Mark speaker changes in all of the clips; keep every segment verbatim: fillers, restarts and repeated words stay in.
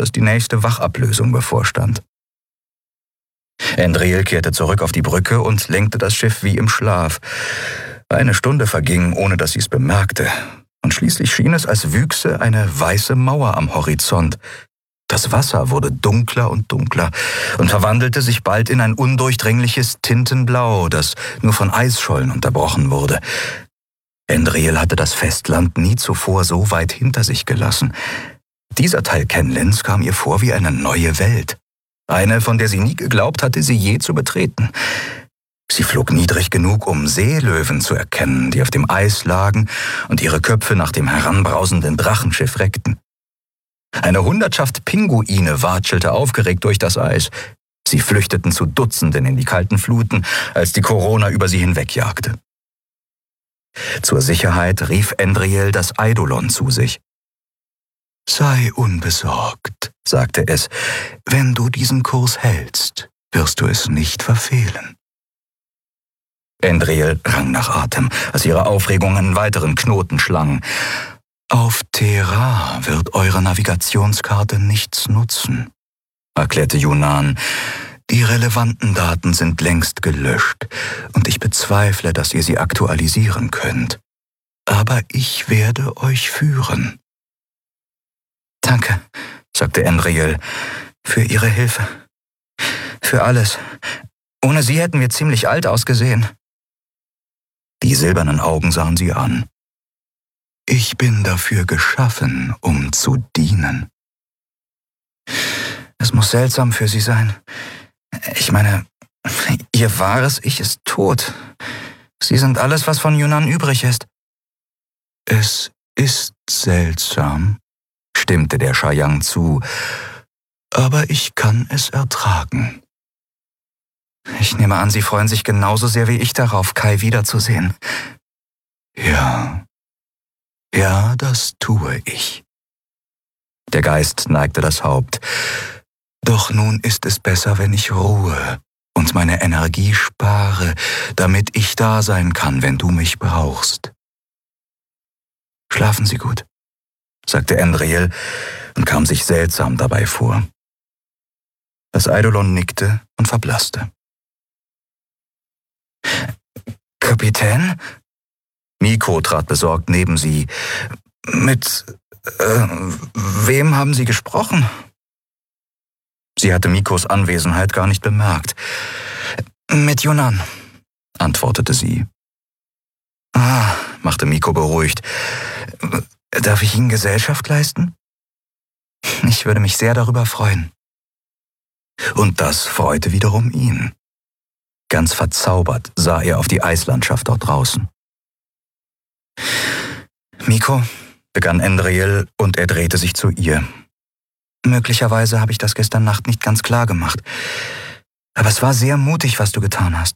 Speaker 1: dass die nächste Wachablösung bevorstand. Endril kehrte zurück auf die Brücke und lenkte das Schiff wie im Schlaf. Eine Stunde verging, ohne dass sie es bemerkte, und schließlich schien es, als wüchse eine weiße Mauer am Horizont. Das Wasser wurde dunkler und dunkler und verwandelte sich bald in ein undurchdringliches Tintenblau, das nur von Eisschollen unterbrochen wurde. Endril hatte das Festland nie zuvor so weit hinter sich gelassen. Dieser Teil Kenlins kam ihr vor wie eine neue Welt. Eine, von der sie nie geglaubt hatte, sie je zu betreten. Sie flog niedrig genug, um Seelöwen zu erkennen, die auf dem Eis lagen und ihre Köpfe nach dem heranbrausenden Drachenschiff reckten. Eine Hundertschaft Pinguine watschelte aufgeregt durch das Eis. Sie flüchteten zu Dutzenden in die kalten Fluten, als die Corona über sie hinwegjagte. Zur Sicherheit rief Endril das Eidolon zu sich. »Sei unbesorgt«, sagte es, »wenn du diesen Kurs hältst, wirst du es nicht verfehlen.« Endril rang nach Atem, als ihre Aufregung einen weiteren Knoten schlang. »Auf Terra wird eure Navigationskarte nichts nutzen«, erklärte Yunnan. »Die relevanten Daten sind längst gelöscht und ich bezweifle, dass ihr sie aktualisieren könnt. Aber ich werde euch führen.« »Danke«, sagte Endril, »für Ihre Hilfe. Für alles. Ohne Sie hätten wir ziemlich alt ausgesehen.« Die silbernen Augen sahen sie an. »Ich bin dafür geschaffen, um zu dienen.« »Es muss seltsam für Sie sein. Ich meine, Ihr wahres Ich ist tot. Sie sind alles, was von Yunnan übrig ist.« »Es ist seltsam«, stimmte der Shayang zu, »aber ich kann es ertragen.« »Ich nehme an, Sie freuen sich genauso sehr wie ich darauf, Kai wiederzusehen.« »Ja, ja, das tue ich.« Der Geist neigte das Haupt. »Doch nun ist es besser, wenn ich ruhe und meine Energie spare, damit ich da sein kann, wenn du mich brauchst.« »Schlafen Sie gut«, sagte Endril und kam sich seltsam dabei vor. Das Eidolon nickte und verblasste. »Kapitän?« Miko trat besorgt neben sie. »Mit äh, wem haben Sie gesprochen?« Sie hatte Mikos Anwesenheit gar nicht bemerkt. »Mit Yunnan«, antwortete sie. »Ah«, machte Miko beruhigt. »Darf ich Ihnen Gesellschaft leisten? Ich würde mich sehr darüber freuen.« Und das freute wiederum ihn. Ganz verzaubert sah er auf die Eislandschaft dort draußen. »Miko«, begann Endril, und er drehte sich zu ihr. »Möglicherweise habe ich das gestern Nacht nicht ganz klar gemacht. Aber es war sehr mutig, was du getan hast.«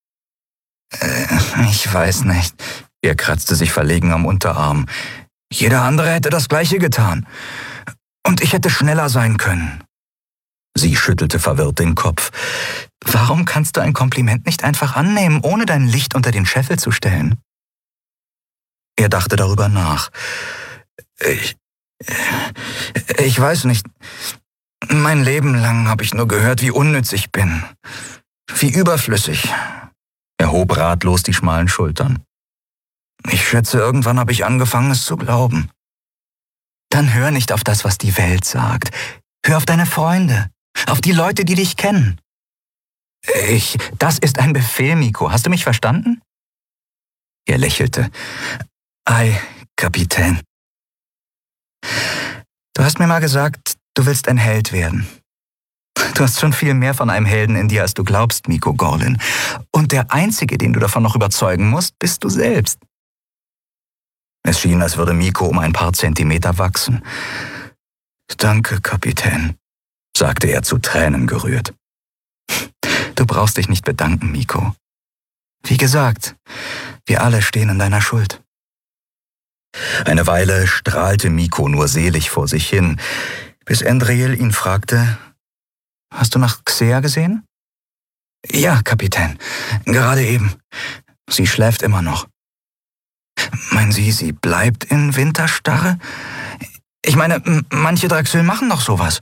Speaker 1: äh, »Ich weiß nicht.« Er kratzte sich verlegen am Unterarm. »Jeder andere hätte das Gleiche getan. Und ich hätte schneller sein können.« Sie schüttelte verwirrt den Kopf. »Warum kannst du ein Kompliment nicht einfach annehmen, ohne dein Licht unter den Scheffel zu stellen?« Er dachte darüber nach. Ich, ich weiß nicht. Mein Leben lang habe ich nur gehört, wie unnütz ich bin. Wie überflüssig. Er hob ratlos die schmalen Schultern. Ich schätze, irgendwann habe ich angefangen, es zu glauben. Dann hör nicht auf das, was die Welt sagt. Hör auf deine Freunde, auf die Leute, die dich kennen. Ich, das ist ein Befehl, Miko. Hast du mich verstanden? Er lächelte. Ei, Kapitän. Du hast mir mal gesagt, du willst ein Held werden. Du hast schon viel mehr von einem Helden in dir, als du glaubst, Miko Gorlin. Und der Einzige, den du davon noch überzeugen musst, bist du selbst. Es schien, als würde Miko um ein paar Zentimeter wachsen. Danke, Kapitän, sagte er zu Tränen gerührt. Du brauchst dich nicht bedanken, Miko. Wie gesagt, wir alle stehen in deiner Schuld. Eine Weile strahlte Miko nur selig vor sich hin, bis Endril ihn fragte, »Hast du nach Xea gesehen?« »Ja, Kapitän, gerade eben. Sie schläft immer noch.« »Meinen Sie, sie bleibt in Winterstarre? Ich meine, manche Draxyl machen doch sowas.«